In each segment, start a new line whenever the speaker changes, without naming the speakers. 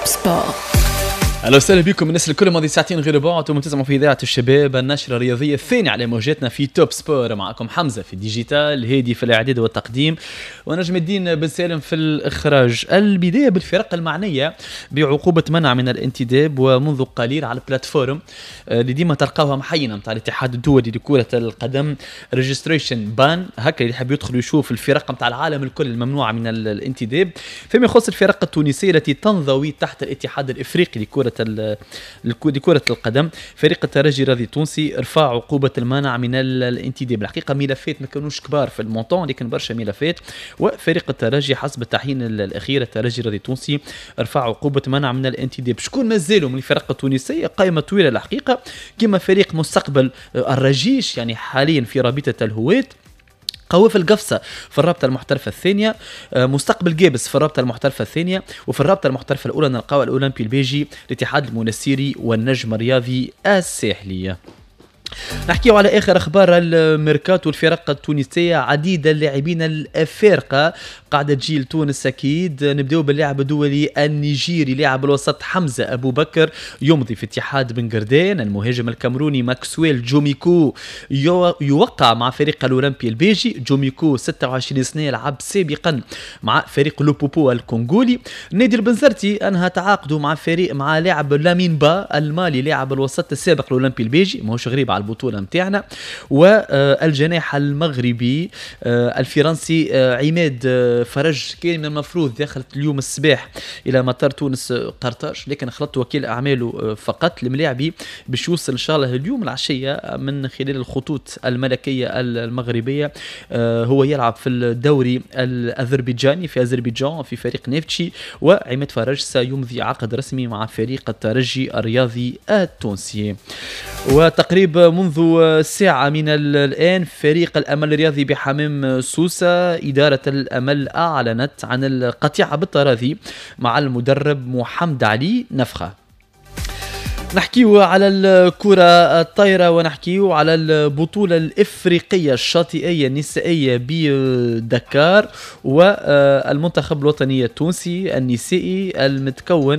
سبور.
اهلا وسهلا بكم الناس الكل. ماضي ساعتين غير بعض ومنتظموا في اذاعه الشباب، النشره الرياضيه الثانيه على موجاتنا في توب سبور. معكم حمزه في الديجيتال، هادي في الاعداد والتقديم، ونجم الدين بن سالم في الاخراج. البدايه بالفرق المعنيه بعقوبه منع من الانتداب ومنذ قليل على البلاتفورم اللي ديما تلقاوها محينه نتاع الاتحاد الدولي لكره القدم، ريجستريشن بان، هكا اللي يحب يدخل يشوف الفرق نتاع العالم الكل الممنوعه من الانتداب. فيما يخص الفرق التونسيه التي تنضوي تحت الاتحاد الافريقي لكرة القدم، فريق الترجي الرياضي التونسي رفع عقوبة المنع من الانتداب. الحقيقة ملفات ما كانوش كبار في المونطون لكن برشا ملفات، وفريق الترجي حسب التحيين الأخير الترجي الرياضي التونسي رفع عقوبة منع من الانتداب. شكون مازالوا من الفرق التونسية؟ قائمة طويلة الحقيقة، كما فريق مستقبل الرجيش يعني حاليا في رابطة الهواة، قوافل القفصة في الرابطة المحترفة الثانية، مستقبل جابس في الرابطة المحترفة الثانية، وفي الرابطة المحترفة الأولى نلقاو الأولمبي البيجي، الاتحاد المنسيري والنجم الرياضي الساحلية. نحكيو على آخر أخبار الميركاتو الفرق التونسية. عديد اللاعبين الأفارقة قاعدة تجي لتونس أكيد. نبدأ باللاعب الدولي النيجيري لاعب الوسط حمزة أبو بكر يمضي في اتحاد بن قردان. المهاجم الكامروني ماكسويل جوميكو يوقع مع فريق الأولمبي البيجي. جوميكو 26 سنة، يلعب سابقا مع فريق لوبوبو الكونغولي. نادي البنزرتي أنهى تعاقده مع لاعب لامين با المالي لاعب الوسط السابق الأولمبي البيجي، ماهوش غريب على البطولة متاعنا. والجناح المغربي الفرنسي عماد فرج كان من المفروض دخلت اليوم الصباح إلى مطار تونس قرطاج، لكن خلطت وكيل أعماله فقط. الملاعبي باش يوصل إن شاء الله اليوم العشية من خلال الخطوط الملكية المغربية. هو يلعب في الدوري الأذربيجاني في أذربيجان في فريق نيفتشي، وعماد فرج سيمضي عقد رسمي مع فريق الترجي الرياضي التونسي. وتقريبا منذ ساعة من الآن فريق الأمل الرياضي بحمام سوسة إدارة الأمل أعلنت عن القطيعة بالتراضي مع المدرب محمد علي نفخة. نحكيو على الكرة الطايرة ونحكيو على البطولة الإفريقية الشاطئية النسائية بدكار، والمنتخب الوطني التونسي النسائي المتكون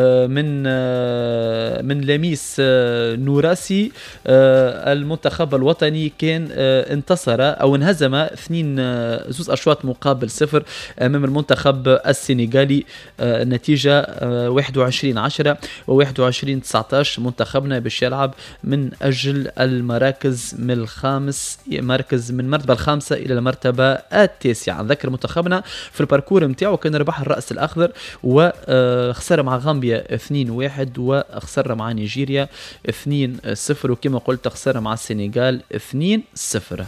من لميس نوراسي. المنتخب الوطني كان انتصر أو انهزم 2 أشواط مقابل 0 أمام المنتخب السنغالي، نتيجة 21-10 و21-19. منتخبنا باش يلعب من أجل المراكز من المرتبة الخامسة إلى المرتبة التاسعة. نذكر منتخبنا في الباركور متاعه كان ربح الرأس الأخضر وخسر مع غامبيا 2-1 وخسر مع نيجيريا 2-0 وكما قلت خسر مع السنغال 2-0.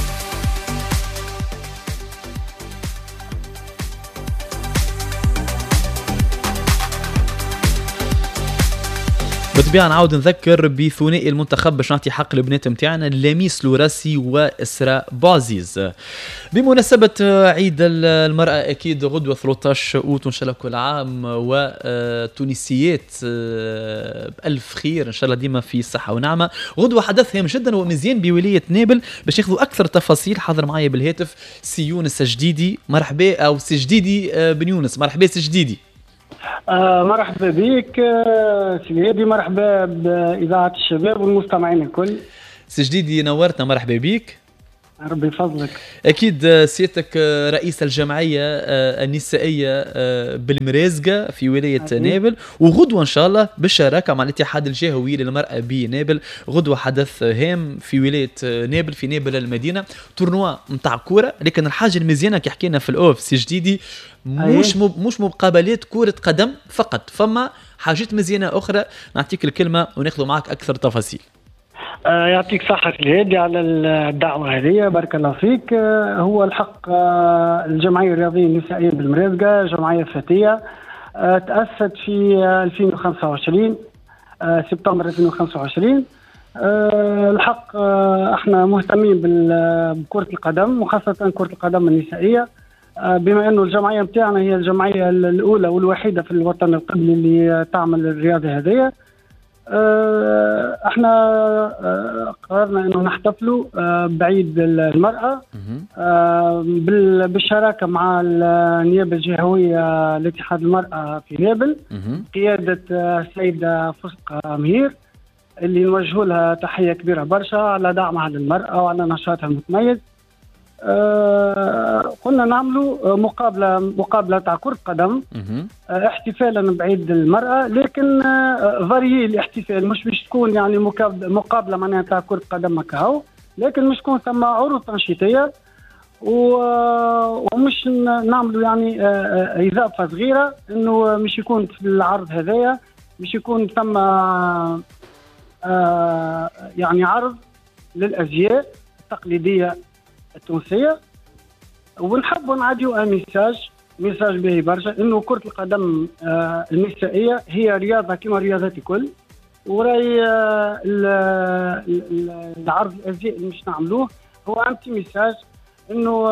بالطبيعة نعاود نذكر بثنائي المنتخب باش نعطي حق البنات متاعنا لميس لوراسي وإسراء بوعزيز. بمناسبة عيد المرأة أكيد غدوة 13 أوت إن شاء الله كل عام وتونسيات بألف خير إن شاء الله ديما في صحة ونعمة. غدوة حدث هام جدا ومزيان بولاية نابل. باش ناخذوا أكثر تفاصيل حاضر معايا بالهاتف سي يونس جديدي. مرحبا، أو سي جديدي بن يونس. مرحبا سي جديدي.
مرحبا بك سي هادي، مرحبا بإذاعة الشباب والمستمعين الكل.
سي جديدي نورتنا، مرحبا بك.
ربي يفضلك.
أكيد سيادتك رئيس الجمعية النسائية بالمرازقة في ولاية نابل، وغدوة إن شاء الله بالشراكة مع الاتحاد الجهوي للمرأة بنابل غدوة حدث هام في ولاية نابل في نابل المدينة، تورنوا متاع كورة. لكن الحاجة المزيانة كي حكينا في الأوف سي جديدي مش مقابلات كرة قدم فقط، فما حاجات مزيانة أخرى. نعطيك الكلمة وناخذ معك أكثر تفاصيل.
يعطيك صحة الهادي على الدعوة هذه، بارك الله فيك. هو الحق الجمعية الرياضية النسائية بالمرازقة جمعية فتية تأسست في 2025 سبتمبر 2025. الحق احنا مهتمين بكرة القدم وخاصة كرة القدم النسائية، بما انه الجمعية متاعنا هي الجمعية الأولى والوحيدة في الوطن القبلي اللي تعمل الرياضة هذه. احنا قررنا انه نحتفلوا بعيد المرأة بالشراكة مع النيابة الجهوية لاتحاد المرأة في نابل، قيادة السيدة فسقة مهير، اللي نوجه لها تحية كبيرة برشا على دعمها للمرأة وعلى نشاطها المتميز. قلنا نعملوا مقابلة تاع كرة قدم، احتفالا بعيد المرأة، لكن فاريي الاحتفال، مش باش تكون يعني مقابلة معناها تاع كرة قدم هكاهو، لكن مش تكون ثم عروض تنشيطية ومش نعملوا يعني إضافة صغيرة انه مش يكون في العرض هذايا مش يكون ثم يعني عرض للأزياء التقليدية التونسية، ونحب نعديو ميساج باهي برشا انه كرة القدم النسائية هي رياضة كما رياضات الكل، وراي العرض الازياء اللي مش نعملوه هو انتي ميساج انه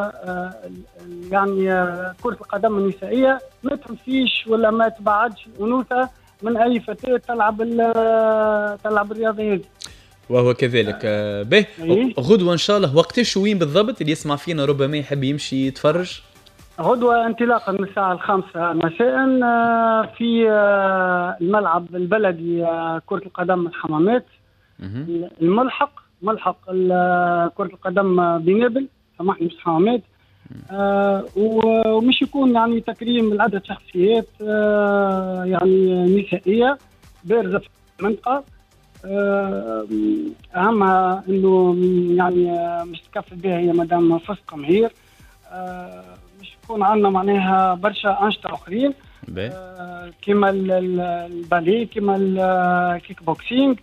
يعني كرة القدم النسائية ما تنفيش ولا ما تبعدش الانوثة من اي فتاة تلعب الرياضة هذه.
وهو كذلك. به غدوة إن شاء الله وقتاش وين بالضبط اللي يسمع فينا ربما يحب يمشي يتفرج؟
غدوة انطلاقا من الساعة 5 مساء في الملعب البلدي كرة القدم الحمامات، الملحق ملحق كرة القدم بنابل، سامحني مش حمامات. ومش يكون يعني تكريم لعدة شخصيات يعني نسائية بارزة في المنطقة، أهمها إنه يعني مش تكفل بها هي مدام فسقة مهير. مش يكون عندنا معناها برشا أنشطة آخرين كما الباليه كما الكيك بوكسينج،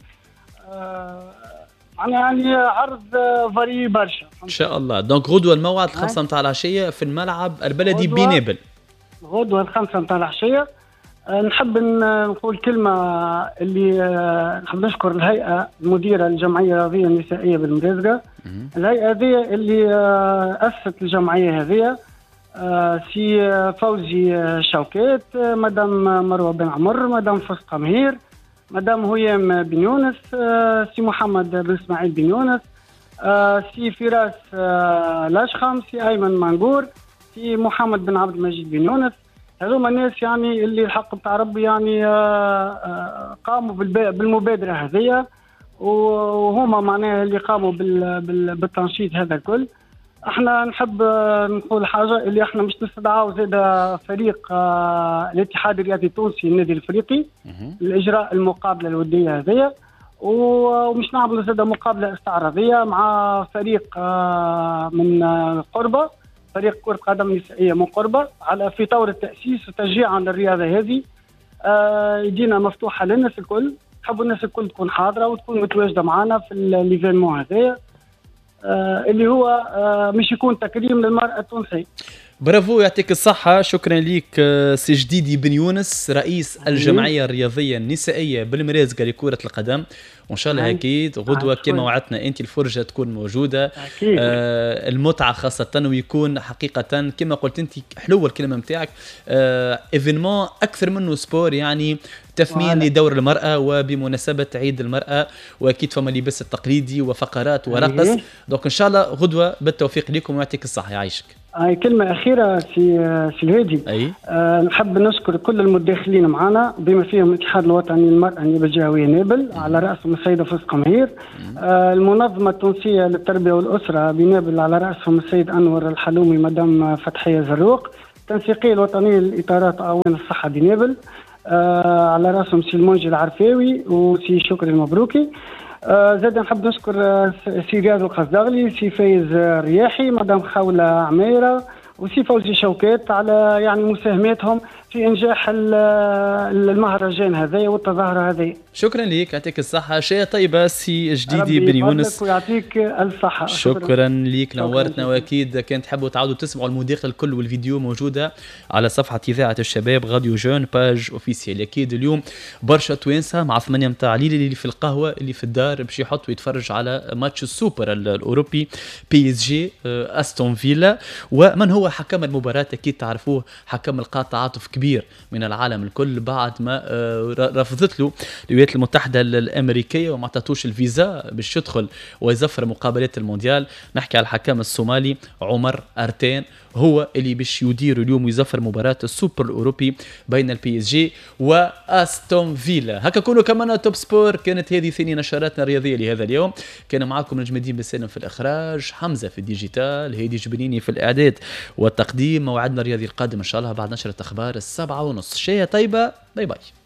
يعني عرض فاري برشا
ان شاء الله. دونك غدوة الموعد 5 متاع العشية في الملعب البلدي بنابل.
غدوة 5 متاع العشية. نحب نقول كلمة اللي نحب نشكر الهيئة المديرة الجمعية الرياضية النسائية بالمريزقة. الهيئة هذه اللي أسست الجمعية هذه سي فوزي شوكات، مدام مروة بن عمر، مدام فسقة مهير، مدام هيام بن يونس، سي محمد بن اسماعيل بن يونس، سي فراس لاشخم، سي أيمن منقور، سي محمد بن عبد المجيد بن يونس. هذوما الناس يعني اللي الحق بتاع ربي يعني قاموا بالمبادرة هذه، وهما معناها اللي قاموا بالتنشيط هذا الكل. احنا نحب نقول حاجة اللي احنا مش نستدعوا زاد فريق الاتحاد الرياضي التونسي النادي الافريقي لإجراء المقابلة الودية هذه، ومش نعمل زاد مقابلة استعراضية مع فريق من قربة، فريق كرة قدم نسائية من قربة على في طور التأسيس وتشجيعا للرياضة هذه. يدينا مفتوحة للناس الكل، نحب الناس الكل تكون حاضرة وتكون متواجدة معنا في الإيفينمون هذايا اللي هو مش يكون تكريم للمرأة التونسية.
برافو، يعطيك الصحة. شكرا ليك سي جديدي بن يونس، رئيس الجمعية الرياضية النسائية بالمريزقة لكرة القدم. وإن شاء الله أكيد غدوة كما وعدتنا أنت الفرجة تكون موجودة، المتعة خاصة، ويكون حقيقة كما قلت أنت حلوة الكلمة متاعك إيفينمون أكثر منه سبور، يعني تثمين لدور المرأة وبمناسبة عيد المرأة، وأكيد فما لباس التقليدي وفقرات ورقص. دوك إن شاء الله غدوة بالتوفيق لكم ويعطيك الصحة. يعيشك.
كلمة أخيرة سي الهادي. نحب نشكر كل المتداخلين معنا بما فيهم الاتحاد الوطني للمرأة النيابة الجهوية نابل على رأسهم السيدة فسقة مهير، المنظمة التونسية للتربية والأسرة بنابل على رأسهم السيد أنور الحلومي، مدام فتحية زروق، التنسيقية الوطنية للإطارات وأعوان الصحة بنابل على رأسهم سي المنجي العرفاوي وسي شكري المبروكي. زاد نحب نشكر سي رياض القصداغلي، سي فايز الرياحي، مدام خولة عميرة، وسي فوزي شوكات على يعني مساهماتهم في إنجاح المهرجان هذا والتظاهرة هذه.
شكرا لك، يعطيك الصحة. شيء طيبة سي جديدي بن يونس،
ويعطيك الصحة.
شكرا لك، نورتنا. وأكيد كان تحبوا تعودوا تسمعوا المداخلة الكل والفيديو موجودة على صفحة إذاعة الشباب غاديو جون باج أوفيسيال. أكيد اليوم برشا توانسة مع 8 متاع ليلة اللي في القهوة اللي في الدار باش يحطوا يتفرج على ماتش السوبر الأوروبي بي اس جي أستون فيلا. ومن هو حكم المباراة؟ أكيد تعرفوه، حكم القاطع عاطف كبير كبير من العالم الكل بعد ما رفضت له الولايات المتحدة الأمريكية وما عطاتوش الفيزا باش يدخل ويزفر مقابلات المونديال. نحكي على الحكام الصومالي عمر أرتين، هو اللي باش يدير اليوم ويزفر مباراة السوبر الأوروبي بين البي اس جي وأستون فيلا. هكا كونوا كمان توب سبور. كانت هذه ثاني نشراتنا الرياضية لهذا اليوم. كان معكم نجم الدين بسالم في الإخراج، حمزة في الديجيتال، هيدي جبنيني في الإعداد والتقديم. موعدنا الرياضي القادم إن شاء الله بعد نشرة أخبار 7:30. شيء طيبة. باي باي.